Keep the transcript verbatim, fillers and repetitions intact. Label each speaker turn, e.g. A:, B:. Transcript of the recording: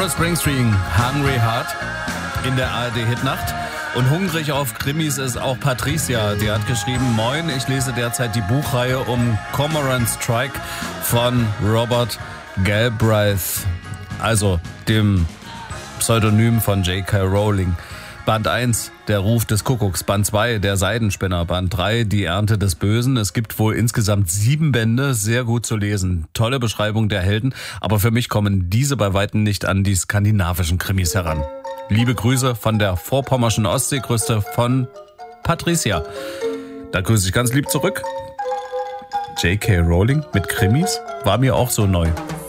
A: Bruce Springsteen, Hungry Heart in der A R D-Hitnacht. Und hungrig auf Krimis ist auch Patricia. Die hat geschrieben, moin, ich lese derzeit die Buchreihe um Cormoran Strike von Robert Galbraith, also dem Pseudonym von J K. Rowling. Band eins, der Ruf des Kuckucks. Band zwei, der Seidenspinner. Band drei, die Ernte des Bösen. Es gibt wohl insgesamt sieben Bände, sehr gut zu lesen. Tolle Beschreibung der Helden, aber für mich kommen diese bei Weitem nicht an die skandinavischen Krimis heran. Liebe Grüße von der vorpommerschen Ostseeküste von Patricia. Da grüße ich ganz lieb zurück. J K. Rowling mit Krimis war mir auch so neu.